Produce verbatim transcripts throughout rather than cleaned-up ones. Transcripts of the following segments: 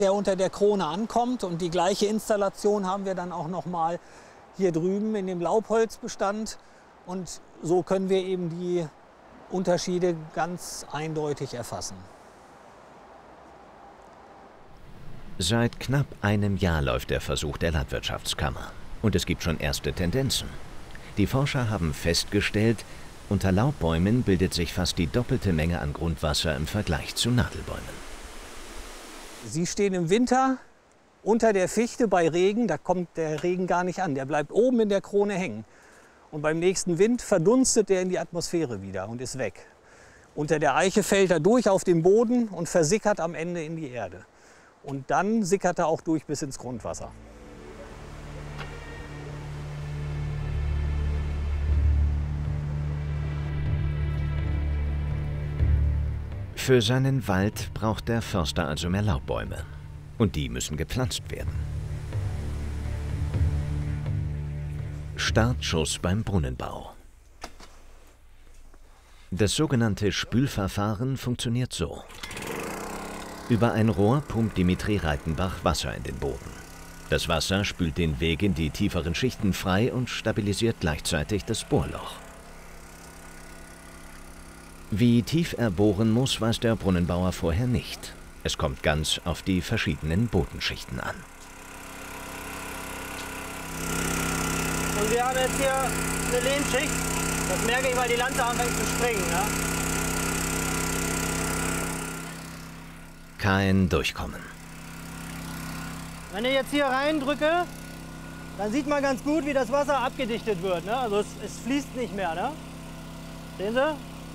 der unter der Krone ankommt. Und die gleiche Installation haben wir dann auch noch mal hier drüben in dem Laubholzbestand. Und so können wir eben die Unterschiede ganz eindeutig erfassen. Seit knapp einem Jahr läuft der Versuch der Landwirtschaftskammer. Und es gibt schon erste Tendenzen. Die Forscher haben festgestellt, unter Laubbäumen bildet sich fast die doppelte Menge an Grundwasser im Vergleich zu Nadelbäumen. Sie stehen im Winter unter der Fichte bei Regen, da kommt der Regen gar nicht an. Der bleibt oben in der Krone hängen. Und beim nächsten Wind verdunstet er in die Atmosphäre wieder und ist weg. Unter der Eiche fällt er durch auf den Boden und versickert am Ende in die Erde. Und dann sickert er auch durch bis ins Grundwasser. Für seinen Wald braucht der Förster also mehr Laubbäume. Und die müssen gepflanzt werden. Startschuss beim Brunnenbau. Das sogenannte Spülverfahren funktioniert so. Über ein Rohr pumpt Dimitri Reitenbach Wasser in den Boden. Das Wasser spült den Weg in die tieferen Schichten frei und stabilisiert gleichzeitig das Bohrloch. Wie tief er bohren muss, weiß der Brunnenbauer vorher nicht. Es kommt ganz auf die verschiedenen Bodenschichten an. Und wir haben jetzt hier eine Lehmschicht. Das merke ich, weil die Lanze anfängt zu springen. Ja? Kein Durchkommen. Wenn ich jetzt hier reindrücke, dann sieht man ganz gut, wie das Wasser abgedichtet wird. Ne? Also es, es fließt nicht mehr. Ne? Sehen Sie?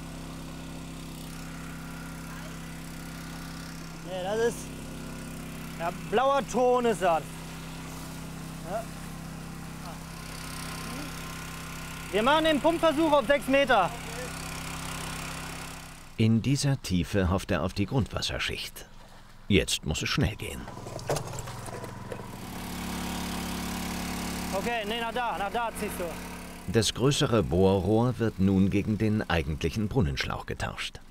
Nee, das ist ja, blauer Ton ist das. Ja. Wir machen den Pumpversuch auf sechs Meter. In dieser Tiefe hofft er auf die Grundwasserschicht. Jetzt muss es schnell gehen. Okay, nee, nach da, nach da ziehst du. Das größere Bohrrohr wird nun gegen den eigentlichen Brunnenschlauch getauscht.